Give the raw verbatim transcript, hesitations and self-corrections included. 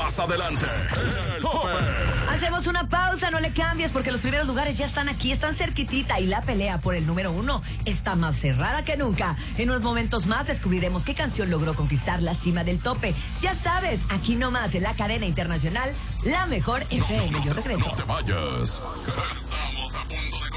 Más adelante, el tope. Hacemos una pausa, no le cambies porque los primeros lugares ya están aquí, están cerquitita y la pelea por el número uno está más cerrada que nunca. En unos momentos más descubriremos qué canción logró conquistar la cima del tope. Ya sabes, aquí nomás en la cadena internacional, la mejor F M. Yo regreso. No te vayas. Estamos a punto de